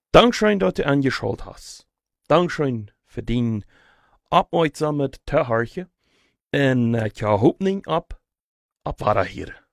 Dankeschön, dass du angeschaut hast. Dankeschön für dein opmerksamme Zuhören. En ik hoop niet op weiterhören.